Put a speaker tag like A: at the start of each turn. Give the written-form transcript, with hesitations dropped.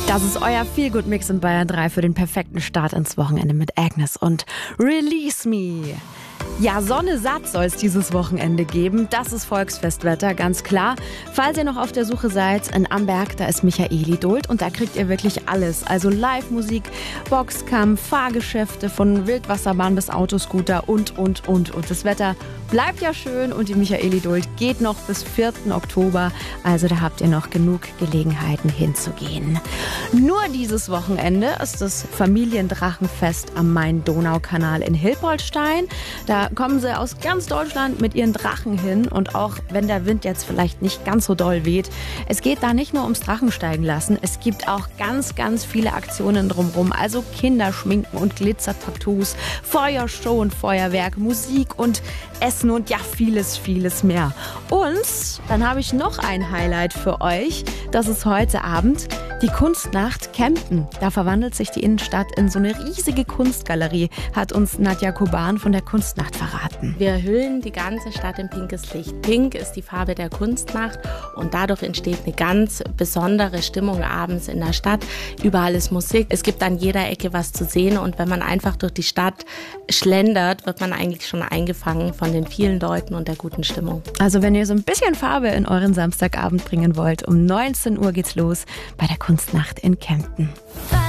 A: Das ist euer Feel-Good-Mix in Bayern 3 für den perfekten Start ins Wochenende mit Agnes und Release Me. Ja, Sonne satt soll es dieses Wochenende geben. Das ist Volksfestwetter, ganz klar. Falls ihr noch auf der Suche seid, in Amberg, da ist Michaeli Duld und da kriegt ihr wirklich alles. Also Live-Musik, Boxkampf, Fahrgeschäfte von Wildwasserbahn bis Autoscooter und. Das Wetter bleibt ja schön und die Michaeli Duld geht noch bis 4. Oktober. Also da habt ihr noch genug Gelegenheiten hinzugehen. Nur dieses Wochenende ist das Familiendrachenfest am Main-Donau-Kanal in Hilpoltstein. Da kommen sie aus ganz Deutschland mit ihren Drachen hin und auch wenn der Wind jetzt vielleicht nicht ganz so doll weht, es geht da nicht nur ums Drachensteigen lassen, es gibt auch ganz viele Aktionen drumherum, also Kinderschminken und Glitzertattoos, Feuershow und Feuerwerk, Musik und Essen und ja, vieles mehr. Und dann habe ich noch ein Highlight für euch, das ist heute Abend die Kunstnacht Kempten. Da verwandelt sich die Innenstadt in so eine riesige Kunstgalerie, hat uns Nadja Kuban von der Kunstnacht verraten.
B: Wir hüllen die ganze Stadt in pinkes Licht. Pink ist die Farbe der Kunstnacht und dadurch entsteht eine ganz besondere Stimmung abends in der Stadt. Überall ist Musik, es gibt an jeder Ecke was zu sehen und wenn man einfach durch die Stadt schlendert, wird man eigentlich schon eingefangen von den vielen Leuten und der guten Stimmung.
A: Also wenn ihr so ein bisschen Farbe in euren Samstagabend bringen wollt, um 19 Uhr geht's los bei der Kunstnacht in Kempten.